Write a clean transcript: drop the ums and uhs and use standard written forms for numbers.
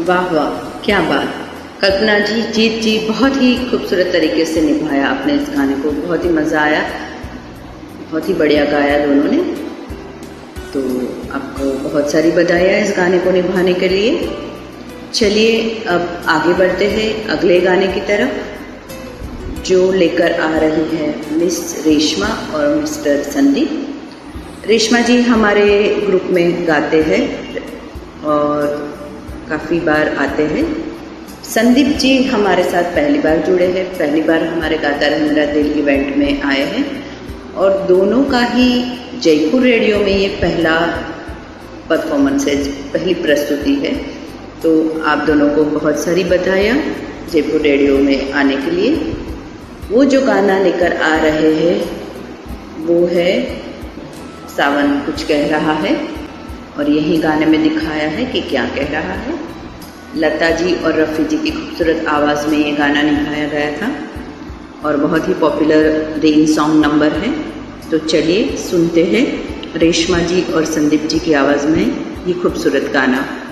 वाह वाह, क्या बात। कल्पना जी, जीत जी, बहुत ही खूबसूरत तरीके से निभाया आपने इस गाने को, बहुत ही मज़ा आया, बहुत ही बढ़िया गाया दोनों ने। तो आपको बहुत सारी बधाइयाँ इस गाने को निभाने के लिए। चलिए अब आगे बढ़ते हैं अगले गाने की तरफ, जो लेकर आ रही है मिस रेशमा और मिस्टर संदीप। रेशमा जी हमारे ग्रुप में गाते हैं और काफ़ी बार आते हैं। संदीप जी हमारे साथ पहली बार जुड़े हैं, पहली बार हमारे गाता रहे मेरा दिल इवेंट में आए हैं और दोनों का ही जयपुर रेडियो में ये पहला परफॉर्मेंस है, पहली प्रस्तुति है। तो आप दोनों को बहुत सारी बधाइयाँ जयपुर रेडियो में आने के लिए। वो जो गाना लेकर आ रहे हैं वो है सावन कुछ कह रहा है, और यही गाने में दिखाया है कि क्या कह रहा है। लता जी और रफ़ी जी की खूबसूरत आवाज़ में ये गाना निभाया गया था और बहुत ही पॉपुलर रेन सॉन्ग नंबर है। तो चलिए सुनते हैं रेशमा जी और संदीप जी की आवाज़ में ये खूबसूरत गाना।